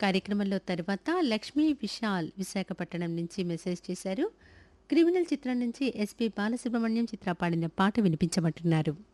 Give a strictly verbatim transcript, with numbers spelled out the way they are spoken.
కార్యక్రమంలో తర్వాత లక్ష్మీ విశాల్ విశాఖపట్నం నుంచి మెసేజ్ చేశారు. క్రిమినల్ చిత్రం నుంచి ఎస్పి బాలసుబ్రహ్మణ్యం చిత్ర పాడిన పాట వినిపించమంటున్నారు.